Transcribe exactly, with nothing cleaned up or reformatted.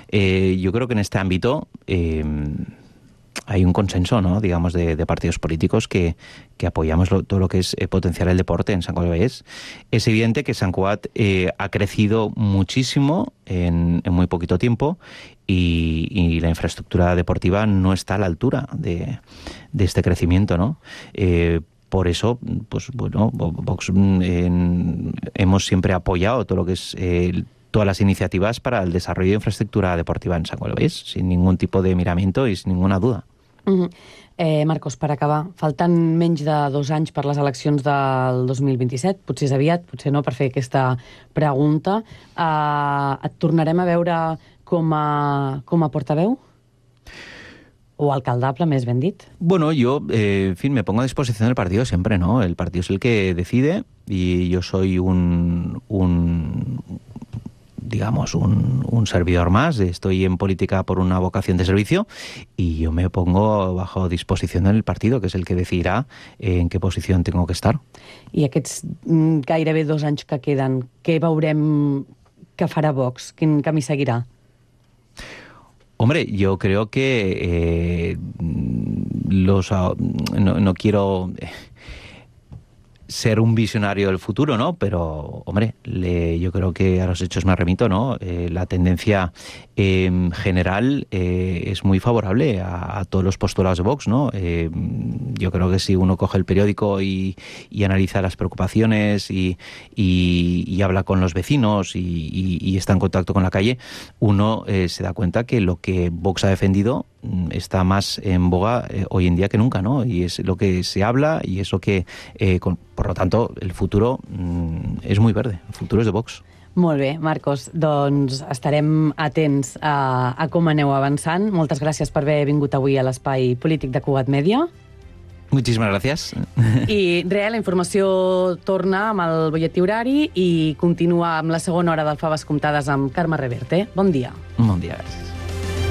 Eh, yo creo que en este ámbito eh, hay un consenso, ¿no? digamos, de, de partidos políticos que, que apoyamos lo, todo lo que es eh, potenciar el deporte en Sant Cugat del Vallès. Es evidente que Sant Cugat eh, ha crecido muchísimo en, en muy poquito tiempo y, y la infraestructura deportiva no está a la altura de, de este crecimiento, ¿no? Eh, Por eso, pues bueno, Vox en, hemos siempre apoyado todo lo que es eh, todas las iniciativas para el desarrollo de infraestructura deportiva en Sant Cugat del Vallès, sin ningún tipo de miramiento y sin ninguna duda. Uh-huh. eh, Marcos, per acabar, falten menys de dos anys per les eleccions del dos mil vint-i-set, potser és aviat, potser no, per fer aquesta pregunta. Uh, et tornarem a veure com a, com a portaveu? O alcaldable, més ben dit. Bueno, yo, eh, en fin, me pongo a disposición del partido siempre, ¿no? El partido es el que decide y yo soy un, un digamos, un, un servidor más. Estoy en política por una vocación de servicio y yo me pongo bajo disposición del partido, que es el que decidirá en qué posición tengo que estar. I aquests mm, gairebé dos anys que queden, què veurem que farà Vox? Quin camí seguirà? Hombre, yo creo que eh, los no, no quiero ser un visionario del futuro, ¿no? Pero, hombre, le, yo creo que a los hechos me remito, ¿no? Eh, la tendencia eh, general eh, es muy favorable a, a todos los postulados de Vox, ¿no? Eh, yo creo que si uno coge el periódico y, y analiza las preocupaciones y, y, y habla con los vecinos y, y, y está en contacto con la calle, uno eh, se da cuenta que lo que Vox ha defendido está más en boga eh, hoy en día que nunca, ¿no? Y es lo que se habla y es lo que, eh, con, por lo tanto, el futuro mm, és muy verde, el futuro és de Vox. Molt bé, Marcos, doncs estarem atents a, a com aneu avançant. Moltes gràcies per haver vingut avui a l'Espai Polític de Cugat Mèdia. Muchísimas gracias. I res, la informació torna amb el butlletí horari i continua amb la segona hora del Faves Comptades amb Carme Reverte. Bon dia. Bon dia, gràcies.